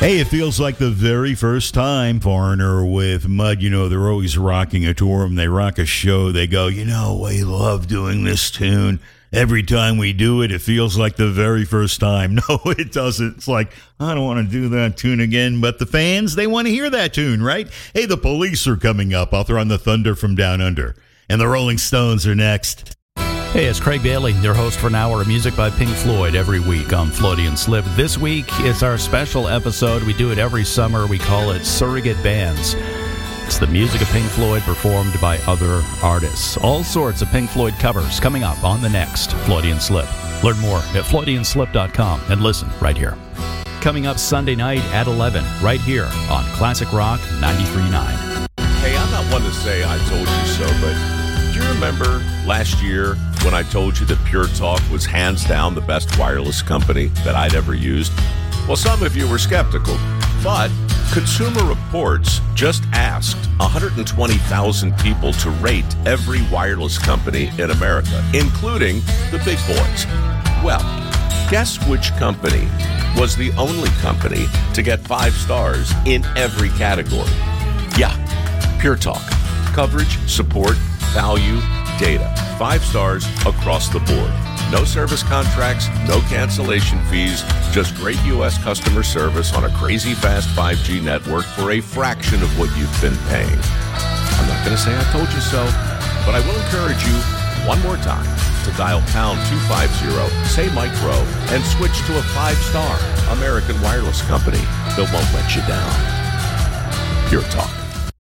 Hey, it feels like the very first time, Foreigner with Mud. You know, they're always rocking a tour. When they rock a show, they go, you know, we love doing this tune. Every time we do it, it feels like the very first time. No, it doesn't. It's like, I don't want to do that tune again. But the fans, they want to hear that tune, right? Hey, the Police are coming up. I'll throw on the Thunder from Down Under. And the Rolling Stones are next. Hey, it's Craig Bailey, your host for an hour of music by Pink Floyd every week on Floaty and Slip. This week is our special episode. We do it every summer. We call it Surrogate Bands. It's the music of Pink Floyd performed by other artists. All sorts of Pink Floyd covers coming up on the next Floaty and Slip. Learn more at floatyandslip.com and listen right here. Coming up Sunday night at 11, right here on Classic Rock 93.9. Hey, I'm not one to say I told you so, but do you remember last year when I told you that Pure Talk was hands down the best wireless company that I'd ever used? Well, some of you were skeptical, but Consumer Reports just asked 120,000 people to rate every wireless company in America, including the big boys. Well, guess which company was the only company to get 5 stars in every category? Yeah, Pure Talk. Coverage, support, value, data. 5 stars across the board. No service contracts, no cancellation fees, just great U.S. customer service on a crazy fast 5G network for a fraction of what you've been paying. I'm not going to say I told you so, but I will encourage you one more time to dial pound 250, say Micro, and switch to a 5-star American wireless company that won't let you down. Pure Talk.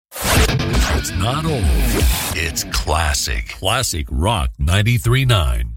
It's not old. It's classic. Classic Rock 93.9.